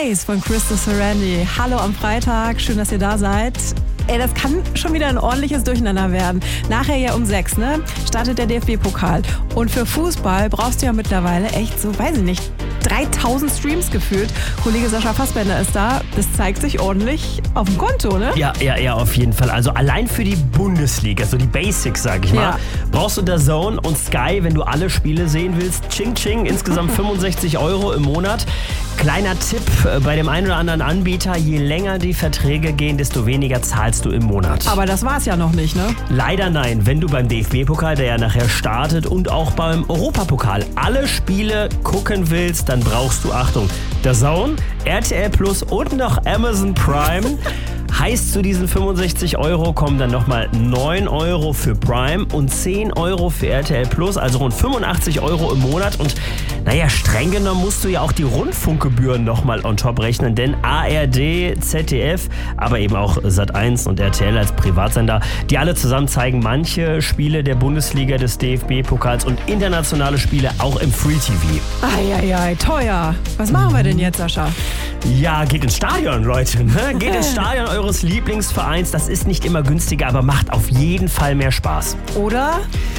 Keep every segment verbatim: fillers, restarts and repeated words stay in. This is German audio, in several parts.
Ice von Christos Sarandi. Hallo am Freitag, schön, dass ihr da seid. Ey, das kann schon wieder ein ordentliches Durcheinander werden. Nachher ja um sechs, ne, startet der D F B-Pokal. Und für Fußball brauchst du ja mittlerweile echt so, weiß ich nicht, dreitausend Streams gefühlt. Kollege Sascha Fassbender ist da. Das zeigt sich ordentlich auf dem Konto, ne? Ja, ja, ja, auf jeden Fall. Also allein für die Bundesliga, so die Basics, sag ich mal, Ja. brauchst du D A Z N und Sky, wenn du alle Spiele sehen willst. Ching, ching, insgesamt fünfundsechzig Euro im Monat. Kleiner Tipp bei dem einen oder anderen Anbieter, je länger die Verträge gehen, desto weniger zahlst du im Monat. Aber das war's ja noch nicht, ne? Leider nein, wenn du beim D F B-Pokal, der ja nachher startet, und auch beim Europapokal alle Spiele gucken willst, dann brauchst du, Achtung, D A Z N, R T L Plus und noch Amazon Prime. Heißt, zu diesen fünfundsechzig Euro kommen dann nochmal neun Euro für Prime und zehn Euro für R T L Plus, also rund fünfundachtzig Euro im Monat. Und naja, streng genommen musst du ja auch die Rundfunkgebühren nochmal on top rechnen, denn A R D, Z D F, aber eben auch Sat eins und R T L als Privatsender, die alle zusammen zeigen manche Spiele der Bundesliga, des D F B-Pokals und internationale Spiele auch im Free-T V. Eieiei, teuer. Was machen wir denn jetzt, Sascha? Ja, geht ins Stadion, Leute. Ne? Geht ins Stadion eures Lieblingsvereins. Das ist nicht immer günstiger, aber macht auf jeden Fall mehr Spaß. Oder?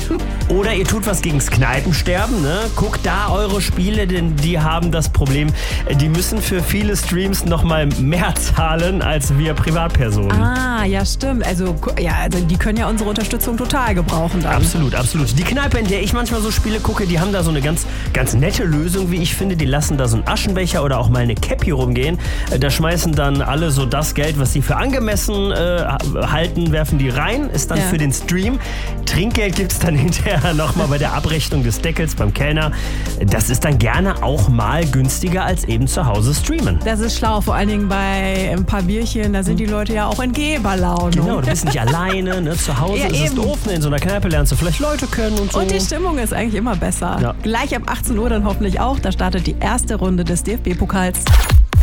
Oder ihr tut was gegens Kneipensterben. Ne? Guckt da eure Spiele, denn die haben das Problem, die müssen für viele Streams nochmal mehr zahlen als wir Privatpersonen. Ah, ja, stimmt. Also, ja, also die können ja unsere Unterstützung total gebrauchen dann. Absolut, absolut. Die Kneipe, in der ich manchmal so Spiele gucke, die haben da so eine ganz, ganz nette Lösung, wie ich finde. Die lassen da so einen Aschenbecher oder auch mal eine Cappy rumgehen. Da schmeißen dann alle so das Geld, was sie für angemessen äh, halten, werfen die rein. Ist dann Ja. für den Stream. Trinkgeld gibt es dann hinterher nochmal bei der Abrechnung des Deckels beim Kellner. Das ist dann gerne auch mal günstiger als eben zu Hause streamen. Das ist schlau, vor allen Dingen bei ein paar Bierchen, da sind die Leute ja auch in Geberlaune. Genau, du bist nicht alleine. Ne? Zu Hause Ja, ist es eben. doof. Ne? In so einer Kneipe lernst du vielleicht Leute kennen und so. Und die Stimmung ist eigentlich immer besser. Ja. Gleich ab achtzehn Uhr dann hoffentlich auch. Da startet die erste Runde des D F B-Pokals.